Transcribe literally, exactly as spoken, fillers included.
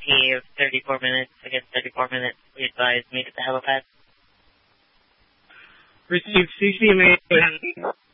T of thirty-four minutes. I guess thirty-four minutes. We advise meet at the helipad. Receive C C M A